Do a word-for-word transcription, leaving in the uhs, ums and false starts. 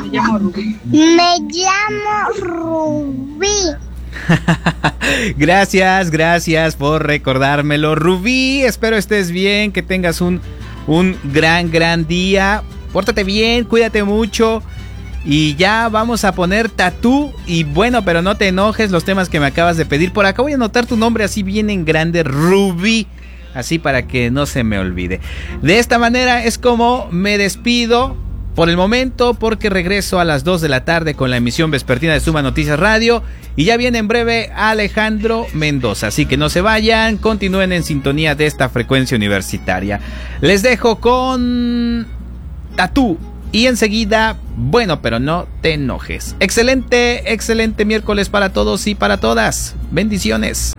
Me llamo Rubí. Me llamo Rubí. Gracias, gracias por recordármelo, Rubí. Espero estés bien, que tengas un, un gran, gran día. Pórtate bien, cuídate mucho. Y ya vamos a poner tatú. Y bueno, pero no te enojes los temas que me acabas de pedir. Por acá voy a anotar tu nombre así bien en grande, Rubí. Así para que no se me olvide. De esta manera es como me despido por el momento, porque regreso a las dos de la tarde con la emisión vespertina de Suma Noticias Radio. Y ya viene en breve Alejandro Mendoza. Así que no se vayan, continúen en sintonía de esta frecuencia universitaria. Les dejo con tatú. Y enseguida, bueno, pero no te enojes. Excelente, excelente miércoles para todos y para todas. Bendiciones.